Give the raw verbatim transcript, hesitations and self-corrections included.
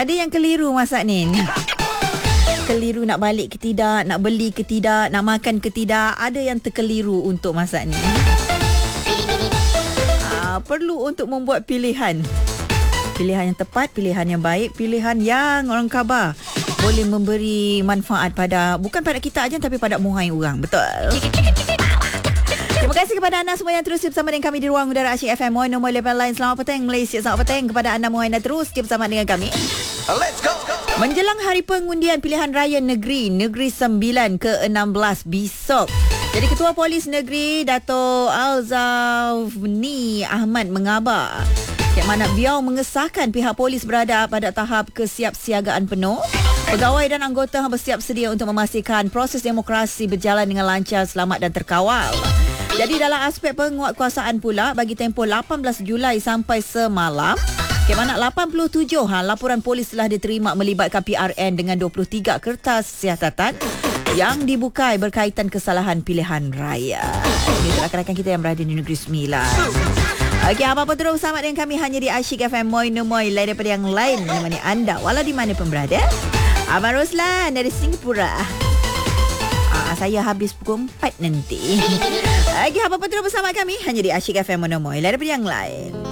Ada yang keliru masak ni. Keliru nak balik ke tidak, nak beli ke tidak, nak makan ke tidak. Ada yang terkeliru untuk masak ni. Aa, perlu untuk membuat pilihan. Pilihan yang tepat, pilihan yang baik, pilihan yang orang khabar boleh memberi manfaat pada, bukan pada kita aja tapi pada muhai orang. Betul. Terima kasih kepada anda semua yang terus bersama dengan kami di Ruang Udara Asyik F M one oh lima line. Selamat petang Malaysia, selamat petang kepada anda muhai yang terus bersama dengan kami. Let's go. Menjelang hari pengundian pilihan raya negeri Negeri Sembilan ke enam belas besok. Jadi Ketua Polis Negeri Dato' Alzafni Ahmad mengabar yang mana beliau mengesahkan pihak polis berada pada tahap kesiapsiagaan penuh. Pegawai dan anggota bersiap sedia untuk memastikan proses demokrasi berjalan dengan lancar, selamat dan terkawal. Jadi dalam aspek penguatkuasaan pula, bagi tempoh lapan belas Julai sampai semalam, ke mana lapan puluh tujuh ha, laporan polis telah diterima melibatkan P R N dengan dua puluh tiga kertas siasatan yang dibukai berkaitan kesalahan pilihan raya. Ini rakan-rakan kita yang berada di Negeri Sembilan. Okey, apa-apa terus bersama dengan kami hanya di Asyik F M Moi Nomoi lain daripada yang lain menemani anda walau di mana pun berada. Abang Roslan dari Singapura. Ah, saya habis pukul empat nanti. Okey, apa-apa terus bersama kami hanya di Asyik F M Moi Nomoi lain daripada yang lain.